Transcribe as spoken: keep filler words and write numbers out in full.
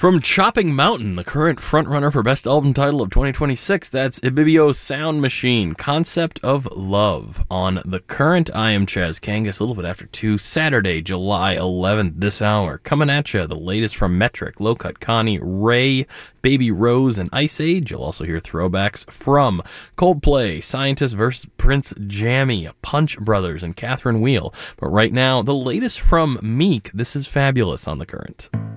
From Chopping Mountain, the current frontrunner for Best Album Title of twenty twenty-six, that's Ibibio Sound Machine, Concept of Love. On The Current, I am Chaz Kangas, a little bit after two, Saturday, July eleventh, this hour. Coming at you, the latest from Metric, Low Cut Connie, Ray, Baby Rose, and Ice Age. You'll also hear throwbacks from Coldplay, Scientist versus Prince Jammy, Punch Brothers, and Catherine Wheel. But right now, the latest from Meek. This is Fabulous on The Current.